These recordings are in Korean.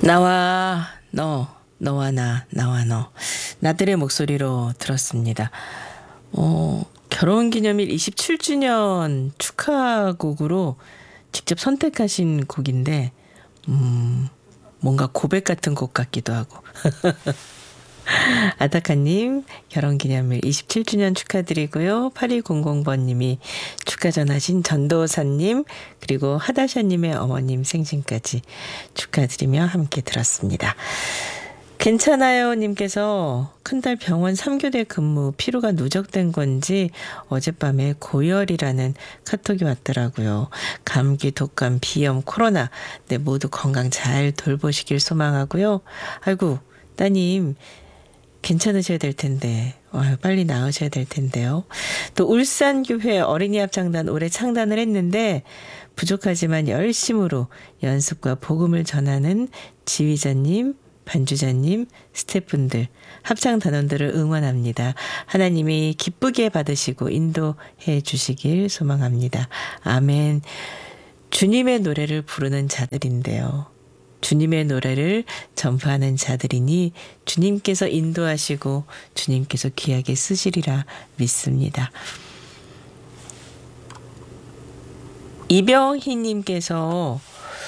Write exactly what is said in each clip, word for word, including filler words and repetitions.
나와 너, 너와 나, 나와 너. 나들의 목소리로 들었습니다. 어, 결혼기념일 이십칠 주년 축하곡으로 직접 선택하신 곡인데, 음, 뭔가 고백 같은 곡 같기도 하고. 아타카님, 결혼기념일 이십칠 주년 축하드리고요. 팔이공공 번님이 축하 전하신 전도사님, 그리고 하다샤님의 어머님 생신까지 축하드리며 함께 들었습니다. 괜찮아요 님께서 큰딸 병원 삼 교대 근무 피로가 누적된 건지 어젯밤에 고열이라는 카톡이 왔더라고요. 감기, 독감, 비염, 코로나 네, 모두 건강 잘 돌보시길 소망하고요. 아이고 따님 괜찮으셔야 될 텐데 아유, 빨리 나으셔야 될 텐데요. 또 울산교회 어린이 합창단 올해 창단을 했는데 부족하지만 열심으로 연습과 복음을 전하는 지휘자님, 반주자님, 스태프분들, 합창단원들을 응원합니다. 하나님이 기쁘게 받으시고 인도해 주시길 소망합니다. 아멘. 주님의 노래를 부르는 자들인데요. 주님의 노래를 전파하는 자들이니 주님께서 인도하시고 주님께서 귀하게 쓰시리라 믿습니다. 이병희님께서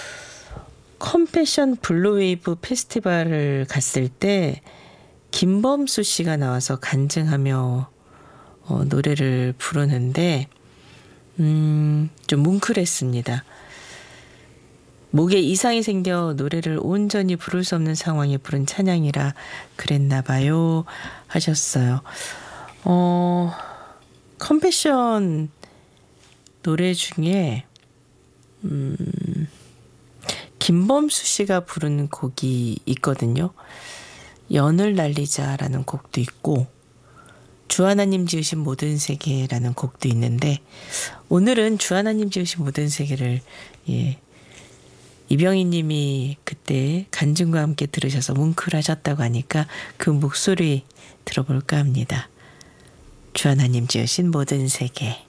컴패션 블루웨이브 페스티벌을 갔을 때 김범수 씨가 나와서 간증하며 어, 노래를 부르는데 음, 좀 뭉클했습니다. 목에 이상이 생겨 노래를 온전히 부를 수 없는 상황에 부른 찬양이라 그랬나 봐요 하셨어요. 어, 컴패션 노래 중에 음, 김범수 씨가 부른 곡이 있거든요. 연을 날리자라는 곡도 있고 주 하나님 지으신 모든 세계라는 곡도 있는데 오늘은 주 하나님 지으신 모든 세계를 예, 이병희 님이 그때 간증과 함께 들으셔서 뭉클하셨다고 하니까 그 목소리 들어볼까 합니다. 주 하나님 지으신 모든 세계.